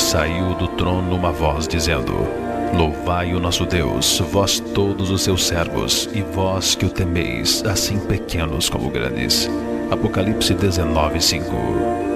saiu do trono uma voz dizendo: Louvai o nosso Deus, vós todos os seus servos, e vós que o temeis, assim pequenos como grandes. Apocalipse 19:5.